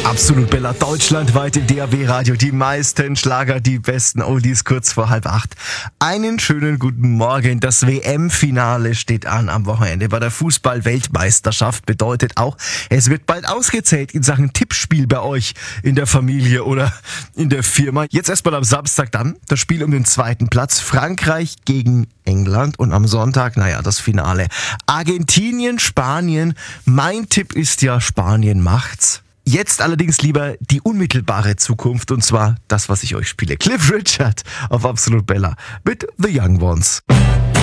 Absolut Bella, deutschlandweit im DAB-Radio, die meisten Schlager, die besten Oldies kurz vor 7:30. Einen schönen guten Morgen, das WM-Finale steht an am Wochenende bei der Fußball-Weltmeisterschaft, bedeutet auch, es wird bald ausgezählt in Sachen Tippspiel bei euch in der Familie oder in der Firma. Jetzt erstmal am Samstag dann das Spiel um den zweiten Platz, Frankreich gegen England und am Sonntag, das Finale. Argentinien, Spanien, mein Tipp ist ja, Spanien macht's. Jetzt allerdings lieber die unmittelbare Zukunft und zwar das, was ich euch spiele. Cliff Richard auf Absolut Bella mit The Young Ones.